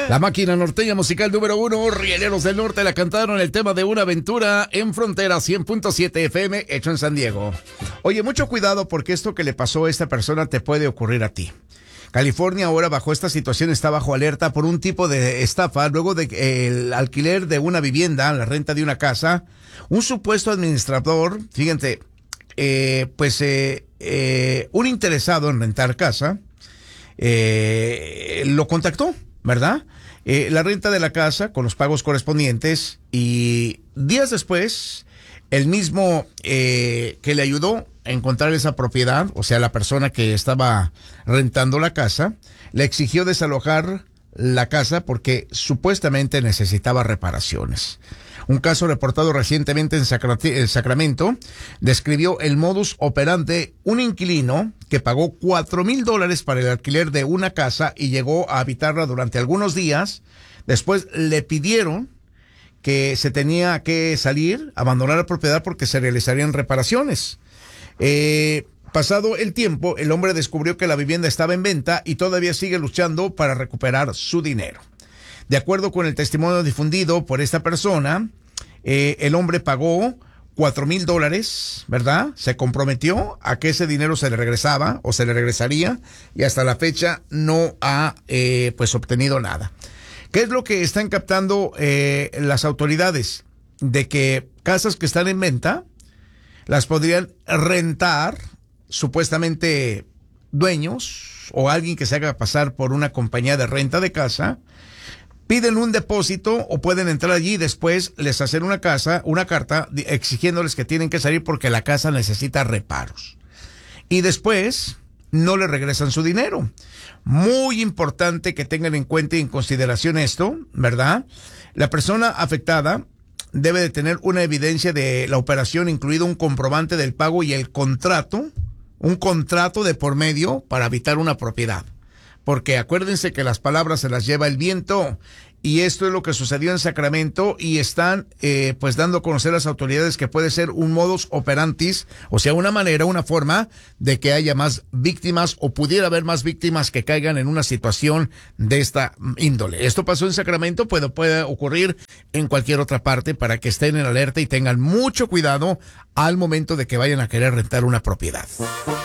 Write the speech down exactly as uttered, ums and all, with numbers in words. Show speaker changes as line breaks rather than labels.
La máquina norteña musical número uno, Rieleros del Norte, la cantaron el tema de Una Aventura en Frontera cien punto siete F M, hecho en San Diego. Oye, mucho cuidado porque esto que le pasó a esta persona te puede ocurrir a ti. California ahora bajo esta situación está bajo alerta por un tipo de estafa luego de que el alquiler de una vivienda, la renta de una casa, un supuesto administrador, fíjense, eh, pues eh, eh, un interesado en rentar casa, eh, lo contactó, ¿verdad? Eh, la renta de la casa con los pagos correspondientes y días después, el mismo eh, que le ayudó a encontrar esa propiedad, o sea, la persona que estaba rentando la casa, le exigió desalojar la casa porque supuestamente necesitaba reparaciones. Un caso reportado recientemente en Sacramento describió el modus operandi, un inquilino que pagó cuatro mil dólares para el alquiler de una casa y llegó a habitarla durante algunos días. Después le pidieron que se tenía que salir, abandonar la propiedad porque se realizarían reparaciones. Eh, pasado el tiempo, el hombre descubrió que la vivienda estaba en venta y todavía sigue luchando para recuperar su dinero. De acuerdo con el testimonio difundido por esta persona, eh, el hombre pagó cuatro mil dólares, ¿verdad? Se comprometió a que ese dinero se le regresaba o se le regresaría y hasta la fecha no ha eh, pues obtenido nada. ¿Qué es lo que están captando eh, las autoridades? De que casas que están en venta las podrían rentar supuestamente dueños o alguien que se haga pasar por una compañía de renta de casa. Piden un depósito o pueden entrar allí y después les hacen una casa, una carta exigiéndoles que tienen que salir porque la casa necesita reparos. Y después no le regresan su dinero. Muy importante que tengan en cuenta y en consideración esto, ¿verdad? La persona afectada debe de tener una evidencia de la operación, incluido un comprobante del pago y el contrato, un contrato de por medio para habitar una propiedad. Porque acuérdense que las palabras se las lleva el viento y esto es lo que sucedió en Sacramento y están eh, pues dando a conocer a las autoridades que puede ser un modus operandi, o sea, una manera, una forma de que haya más víctimas o pudiera haber más víctimas que caigan en una situación de esta índole. Esto pasó en Sacramento, puede, puede ocurrir en cualquier otra parte para que estén en alerta y tengan mucho cuidado al momento de que vayan a querer rentar una propiedad.